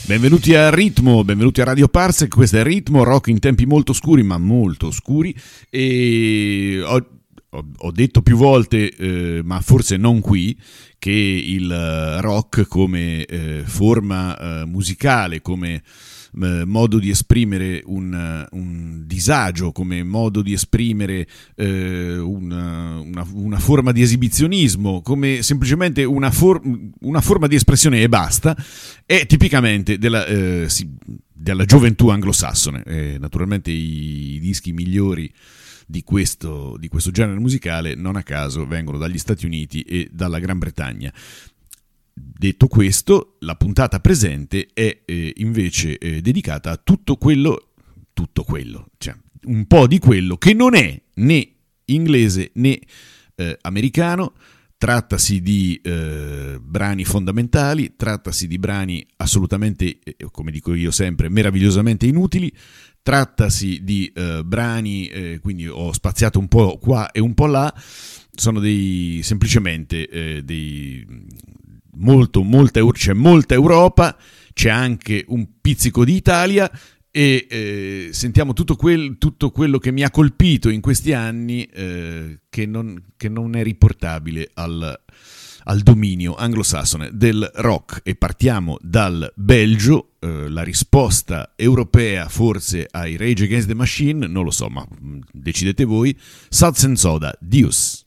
Benvenuti a Ritmo, benvenuti a Radio Parsec, questo è Ritmo, rock in tempi molto scuri, ma molto oscuri, e ho detto più volte, ma forse non qui, che il rock come forma musicale, come modo di esprimere un disagio, come modo di esprimere una forma di esibizionismo, come semplicemente una forma di espressione e basta, è tipicamente della gioventù anglosassone. Naturalmente i dischi migliori di questo genere musicale non a caso vengono dagli Stati Uniti e dalla Gran Bretagna. Detto questo, la puntata presente è invece dedicata a tutto quello, cioè un po' di quello che non è né inglese né americano. Trattasi di brani fondamentali, trattasi di brani assolutamente, come dico io sempre, meravigliosamente inutili, trattasi di brani, quindi ho spaziato un po' qua e un po' là, sono semplicemente c'è molta Europa, c'è anche un pizzico di Italia, e sentiamo tutto quello che mi ha colpito in questi anni, che non è riportabile al dominio anglosassone del rock. E partiamo dal Belgio, la risposta europea forse ai Rage Against the Machine, non lo so, ma decidete voi. Suds and Soda, Deuce.